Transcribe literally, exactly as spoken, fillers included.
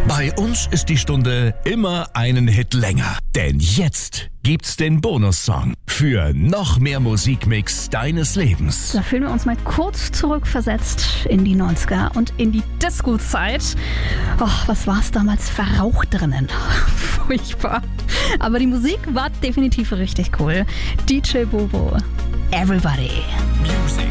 Bei uns ist die Stunde immer einen Hit länger. Denn jetzt gibt's den Bonussong für noch mehr Musikmix deines Lebens. Da fühlen wir uns mal kurz zurückversetzt in die neunziger und in die Disco-Zeit. Oh, was war's damals verraucht drinnen? Furchtbar. Aber die Musik war definitiv richtig cool. D J Bobo, Everybody.